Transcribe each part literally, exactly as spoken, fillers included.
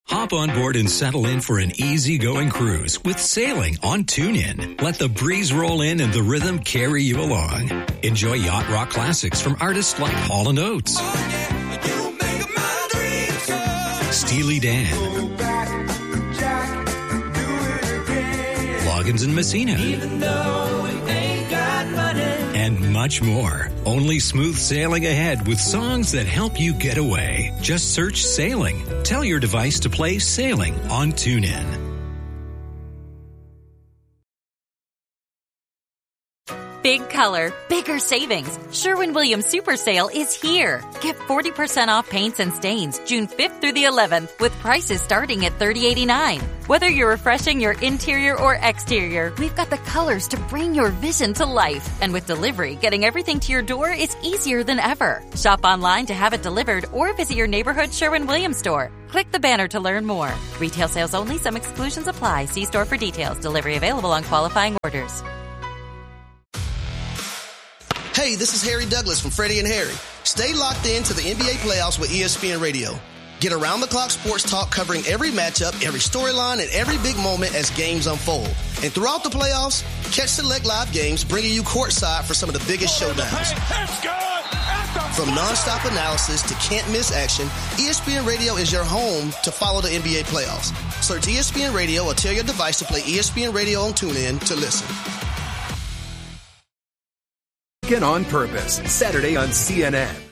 Hop on board and settle in for an easy-going cruise with sailing on TuneIn. Let the breeze roll in and the rhythm carry you along. Enjoy yacht rock classics from artists like Hall and Oates, oh, yeah, you make my dreams come. Steely Dan, go back, Jack, do it again. Loggins and Messina, even though we ain't got money, and much more. Only smooth sailing ahead with songs that help you get away. Just search Sailing. Tell your device to play Sailing on TuneIn. Big color, bigger savings. Sherwin-Williams Super Sale is here. Get forty percent off paints and stains June fifth through the eleventh with prices starting at thirty eighty-nine. Whether you're refreshing your interior or exterior, we've got the colors to bring your vision to life. And with delivery, getting everything to your door is easier than ever. Shop online to have it delivered or visit your neighborhood Sherwin-Williams store. Click the banner to learn more. Retail sales only. Some exclusions apply. See store for details. Delivery available on qualifying orders. Hey, this is Harry Douglas from Freddie and Harry. Stay locked in to the N B A playoffs with E S P N Radio. Get around-the-clock sports talk covering every matchup, every storyline, and every big moment as games unfold. And throughout the playoffs, catch select live games bringing you courtside for some of the biggest showdowns. From nonstop analysis to can't-miss action, E S P N Radio is your home to follow the N B A playoffs. Search E S P N Radio or tell your device to play E S P N Radio on TuneIn to listen. On Purpose, Saturday on C N N.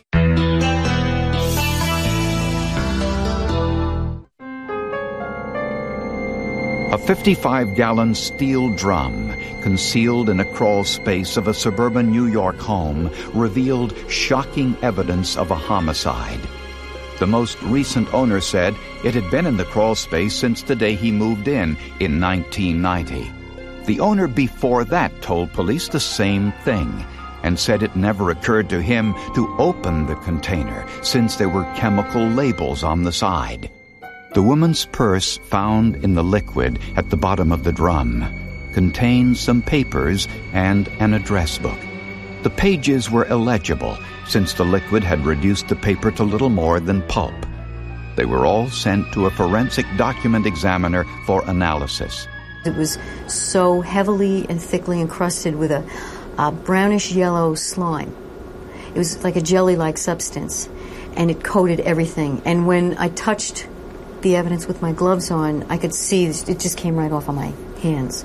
A fifty-five gallon steel drum concealed in a crawl space of a suburban New York home revealed shocking evidence of a homicide. The most recent owner said it had been in the crawl space since the day he moved in in nineteen ninety. The owner before that told police the same thing, and said it never occurred to him to open the container since there were chemical labels on the side. The woman's purse found in the liquid at the bottom of the drum contained some papers and an address book. The pages were illegible since the liquid had reduced the paper to little more than pulp. They were all sent to a forensic document examiner for analysis. It was so heavily and thickly encrusted with a Uh, brownish-yellow slime. It was like a jelly-like substance, and it coated everything. And when I touched the evidence with my gloves on, I could see it just came right off of my hands.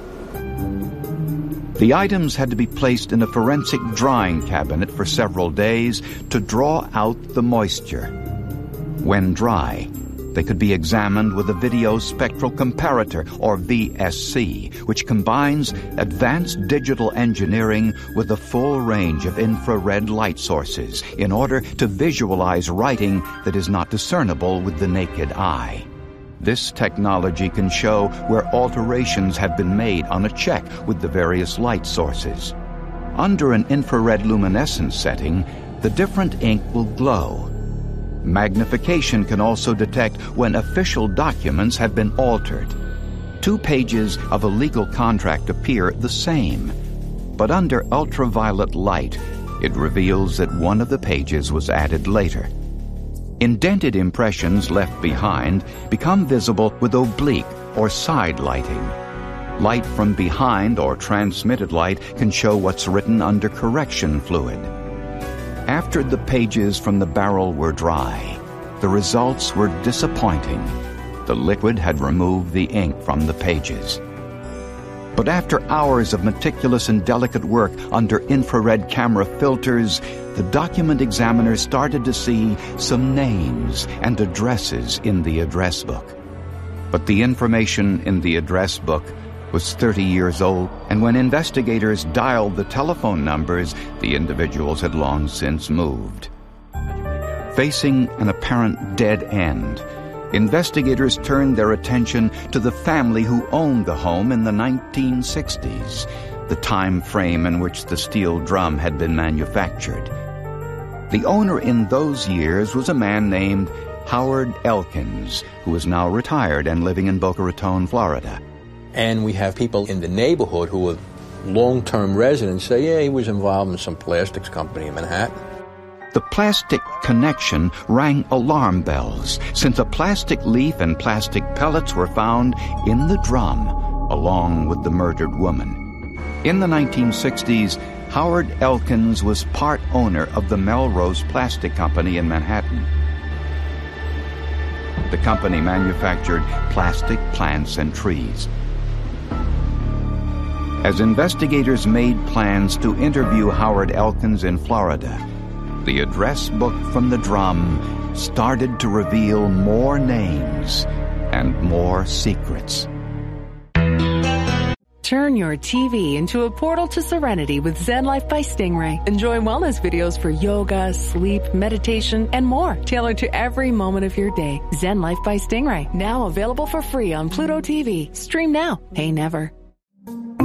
The items had to be placed in a forensic drying cabinet for several days to draw out the moisture. When dry, they could be examined with a video spectral comparator, or V S C, which combines advanced digital engineering with a full range of infrared light sources in order to visualize writing that is not discernible with the naked eye. This technology can show where alterations have been made on a check with the various light sources. Under an infrared luminescence setting, the different ink will glow. Magnification can also detect when official documents have been altered. Two pages of a legal contract appear the same, but under ultraviolet light, it reveals that one of the pages was added later. Indented impressions left behind become visible with oblique or side lighting. Light from behind or transmitted light can show what's written under correction fluid. After the pages from the barrel were dry, the results were disappointing. The liquid had removed the ink from the pages. But after hours of meticulous and delicate work under infrared camera filters, the document examiner started to see some names and addresses in the address book. But the information in the address book was thirty years old, and when investigators dialed the telephone numbers, the individuals had long since moved. Facing an apparent dead end, investigators turned their attention to the family who owned the home in the nineteen sixties, the time frame in which the steel drum had been manufactured. The owner in those years was a man named Howard Elkins, who is now retired and living in Boca Raton, Florida. And we have people in the neighborhood who are long-term residents say, yeah, he was involved in some plastics company in Manhattan. The plastic connection rang alarm bells, since a plastic leaf and plastic pellets were found in the drum, along with the murdered woman. In the nineteen sixties, Howard Elkins was part owner of the Melrose Plastic Company in Manhattan. The company manufactured plastic plants and trees. As investigators made plans to interview Howard Elkins in Florida, the address book from the drum started to reveal more names and more secrets. Turn your T V into a portal to serenity with Zen Life by Stingray. Enjoy wellness videos for yoga, sleep, meditation, and more, tailored to every moment of your day. Zen Life by Stingray, now available for free on Pluto T V. Stream now, pay never.